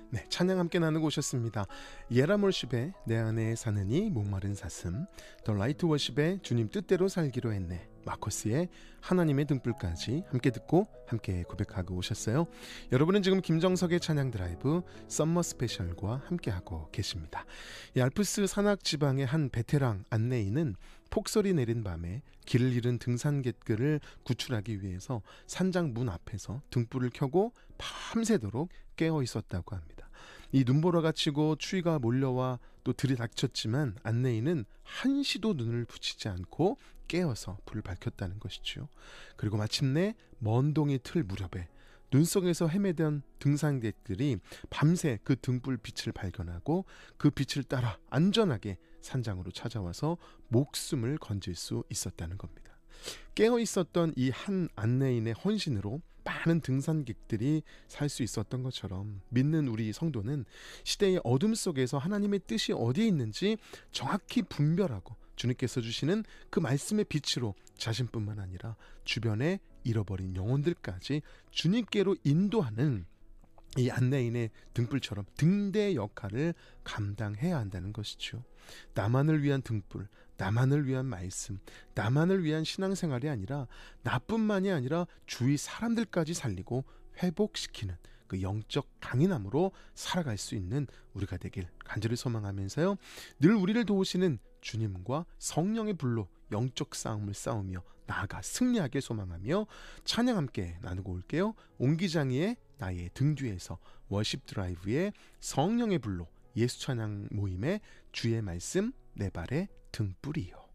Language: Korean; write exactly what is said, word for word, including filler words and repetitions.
네, 찬양 함께 나누고 오셨습니다. 예라몰십의 내 안에 사느니 목마른 사슴, 더 라이트 워십의 주님 뜻대로 살기로 했네, 마커스의 하나님의 등불까지 함께 듣고 함께 고백하고 오셨어요. 여러분은 지금 김정석의 찬양 드라이브 썸머 스페셜과 함께하고 계십니다. 이 알프스 산악지방의 한 베테랑 안내인은 폭설이 내린 밤에 길을 잃은 등산객들을 구출하기 위해서 산장 문 앞에서 등불을 켜고 밤새도록 깨어 있었다고 합니다. 이 눈보라가 치고 추위가 몰려와 또 들이닥쳤지만 안내인은 한시도 눈을 붙이지 않고 깨어서 불을 밝혔다는 것이죠. 그리고 마침내 먼 동이 틀 무렵에 눈 속에서 헤매던 등산객들이 밤새 그 등불 빛을 발견하고 그 빛을 따라 안전하게 산장으로 찾아와서 목숨을 건질 수 있었다는 겁니다. 깨어 있었던 이 한 안내인의 헌신으로 많은 등산객들이 살 수 있었던 것처럼 믿는 우리 성도는 시대의 어둠 속에서 하나님의 뜻이 어디에 있는지 정확히 분별하고 주님께서 주시는 그 말씀의 빛으로 자신뿐만 아니라 주변에 잃어버린 영혼들까지 주님께로 인도하는 이 안내인의 등불처럼 등대 역할을 감당해야 한다는 것이죠. 나만을 위한 등불, 나만을 위한 말씀, 나만을 위한 신앙생활이 아니라 나뿐만이 아니라 주위 사람들까지 살리고 회복시키는 그 영적 강인함으로 살아갈 수 있는 우리가 되길 간절히 소망하면서요, 늘 우리를 도우시는 주님과 성령의 불로 영적 싸움을 싸우며 나아가 승리하게 소망하며 찬양 함께 나누고 올게요. 옹기장이의 나의 등 뒤에서, 워십 드라이브의 성령의 불로, 예수 찬양 모임의 주의 말씀 내 발의 등불이요.